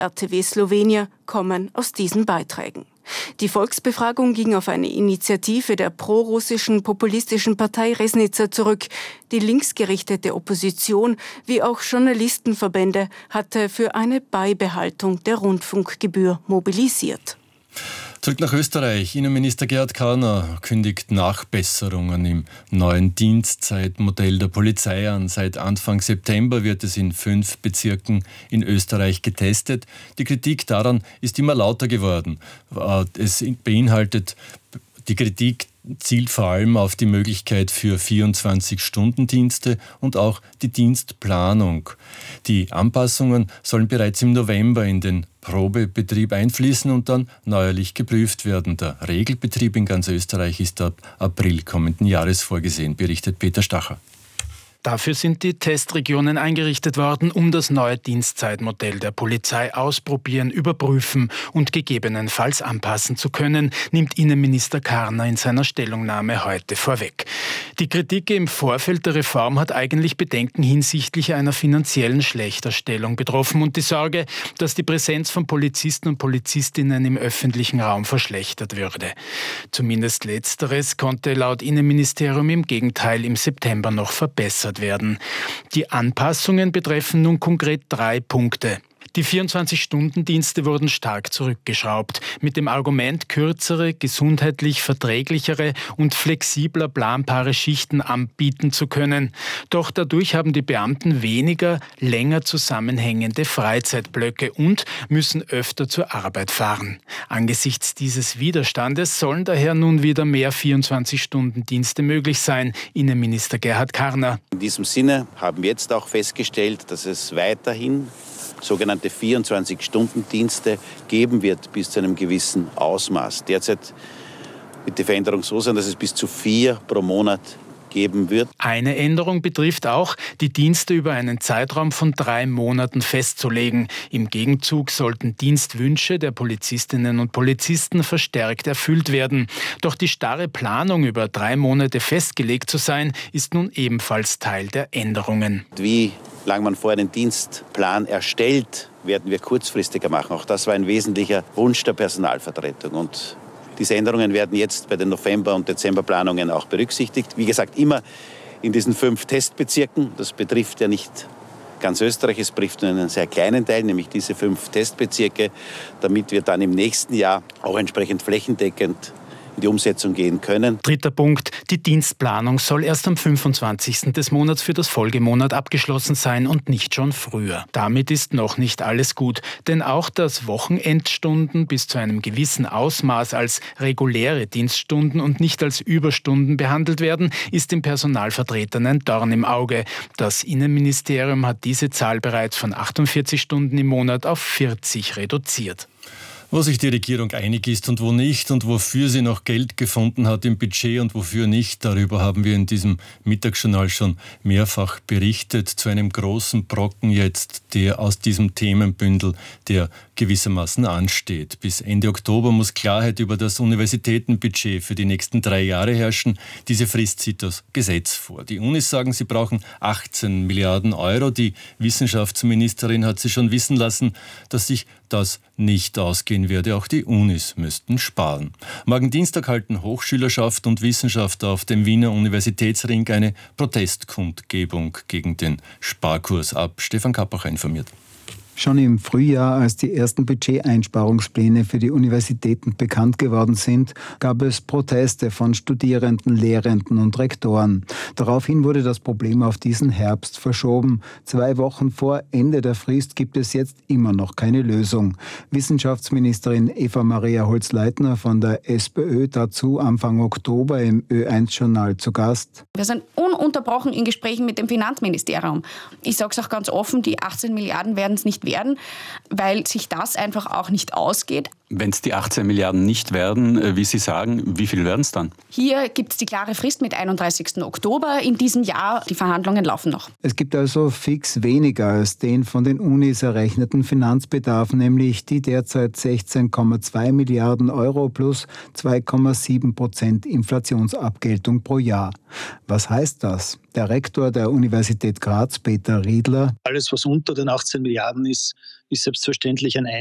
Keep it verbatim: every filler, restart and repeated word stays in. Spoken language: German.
R T V Slowenia kommen aus diesen Beiträgen. Die Volksbefragung ging auf eine Initiative der prorussischen populistischen Partei Resnica zurück. Die linksgerichtete Opposition wie auch Journalistenverbände hatte für eine Beibehaltung der Rundfunkgebühr mobilisiert. Zurück nach Österreich. Innenminister Gerhard Karner kündigt Nachbesserungen im neuen Dienstzeitmodell der Polizei an. Seit Anfang September wird es in fünf Bezirken in Österreich getestet. Die Kritik daran ist immer lauter geworden. Es beinhaltet die Kritik zielt vor allem auf die Möglichkeit für vierundzwanzig-Stunden-Dienste und auch die Dienstplanung. Die Anpassungen sollen bereits im November in den Probebetrieb einfließen und dann neuerlich geprüft werden. Der Regelbetrieb in ganz Österreich ist ab April kommenden Jahres vorgesehen, berichtet Peter Stacher. Dafür sind die Testregionen eingerichtet worden, um das neue Dienstzeitmodell der Polizei ausprobieren, überprüfen und gegebenenfalls anpassen zu können, nimmt Innenminister Karner in seiner Stellungnahme heute vorweg. Die Kritik im Vorfeld der Reform hat eigentlich Bedenken hinsichtlich einer finanziellen Schlechterstellung betroffen und die Sorge, dass die Präsenz von Polizisten und Polizistinnen im öffentlichen Raum verschlechtert würde. Zumindest Letzteres konnte laut Innenministerium im Gegenteil im September noch verbessert werden. Die Anpassungen betreffen nun konkret drei Punkte. Die vierundzwanzig-Stunden-Dienste wurden stark zurückgeschraubt, mit dem Argument, kürzere, gesundheitlich verträglichere und flexibler planbare Schichten anbieten zu können. Doch dadurch haben die Beamten weniger, länger zusammenhängende Freizeitblöcke und müssen öfter zur Arbeit fahren. Angesichts dieses Widerstandes sollen daher nun wieder mehr vierundzwanzig-Stunden-Dienste möglich sein, Innenminister Gerhard Karner. In diesem Sinne haben wir jetzt auch festgestellt, dass es weiterhin sogenannte vierundzwanzig-Stunden-Dienste geben wird bis zu einem gewissen Ausmaß. Derzeit wird die Veränderung so sein, dass es bis zu vier pro Monat geben wird. Eine Änderung betrifft auch, die Dienste über einen Zeitraum von drei Monaten festzulegen. Im Gegenzug sollten Dienstwünsche der Polizistinnen und Polizisten verstärkt erfüllt werden. Doch die starre Planung, über drei Monate festgelegt zu sein, ist nun ebenfalls Teil der Änderungen. Wie lange man vorher den Dienstplan erstellt, werden wir kurzfristiger machen. Auch das war ein wesentlicher Wunsch der Personalvertretung. Und diese Änderungen werden jetzt bei den November- und Dezemberplanungen auch berücksichtigt. Wie gesagt, immer in diesen fünf Testbezirken. Das betrifft ja nicht ganz Österreich, es betrifft nur einen sehr kleinen Teil, nämlich diese fünf Testbezirke, damit wir dann im nächsten Jahr auch entsprechend flächendeckend in die Umsetzung gehen können. Dritter Punkt. Die Dienstplanung soll erst am fünfundzwanzigsten des Monats für das Folgemonat abgeschlossen sein und nicht schon früher. Damit ist noch nicht alles gut, denn auch dass Wochenendstunden bis zu einem gewissen Ausmaß als reguläre Dienststunden und nicht als Überstunden behandelt werden, ist den Personalvertretern ein Dorn im Auge. Das Innenministerium hat diese Zahl bereits von achtundvierzig Stunden im Monat auf vierzig reduziert. Wo sich die Regierung einig ist und wo nicht und wofür sie noch Geld gefunden hat im Budget und wofür nicht, darüber haben wir in diesem Mittagsjournal schon mehrfach berichtet. Zu einem großen Brocken jetzt, der aus diesem Themenbündel, der gewissermaßen ansteht. Bis Ende Oktober muss Klarheit über das Universitätenbudget für die nächsten drei Jahre herrschen. Diese Frist sieht das Gesetz vor. Die Unis sagen, sie brauchen achtzehn Milliarden Euro. Die Wissenschaftsministerin hat sie schon wissen lassen, dass sich das nicht ausgehen werde. Auch die Unis müssten sparen. Morgen Dienstag halten Hochschülerschaft und Wissenschaftler auf dem Wiener Universitätsring eine Protestkundgebung gegen den Sparkurs ab. Stefan Kappacher informiert. Schon im Frühjahr, als die ersten Budgeteinsparungspläne für die Universitäten bekannt geworden sind, gab es Proteste von Studierenden, Lehrenden und Rektoren. Daraufhin wurde das Problem auf diesen Herbst verschoben. Zwei Wochen vor Ende der Frist gibt es jetzt immer noch keine Lösung. Wissenschaftsministerin Eva-Maria Holz-Leitner von der SPÖ dazu Anfang Oktober im Ö eins Journal zu Gast. Wir sind ununterbrochen in Gesprächen mit dem Finanzministerium. Ich sage es auch ganz offen, die achtzehn Milliarden werden es nicht werden, weil sich das einfach auch nicht ausgeht. Wenn es die achtzehn Milliarden nicht werden, wie Sie sagen, wie viel werden es dann? Hier gibt es die klare Frist mit einunddreißigsten Oktober in diesem Jahr. Die Verhandlungen laufen noch. Es gibt also fix weniger als den von den Unis errechneten Finanzbedarf, nämlich die derzeit sechzehn Komma zwei Milliarden Euro plus zwei Komma sieben Prozent Inflationsabgeltung pro Jahr. Was heißt das? Der Rektor der Universität Graz, Peter Riedler. Alles, was unter den achtzehn Milliarden ist, ist selbstverständlich ein